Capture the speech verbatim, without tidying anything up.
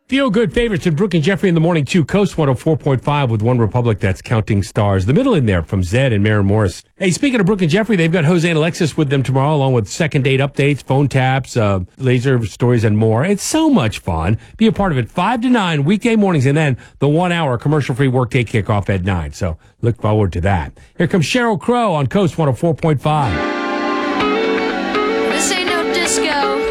Feel good favorites with Brooke and Jeffrey in the morning, too. Coast one oh four point five with One Republic, that's counting stars. The middle in there from Zed and Maren Morris. Hey, speaking of Brooke and Jeffrey, they've got Jose and Alexis with them tomorrow, along with second date updates, phone taps, uh, laser stories, and more. It's so much fun. Be a part of it five to nine weekday mornings, and then the one-hour commercial-free workday kickoff at nine. So look forward to that. Here comes Sheryl Crow on Coast one oh four point five. This ain't no disco.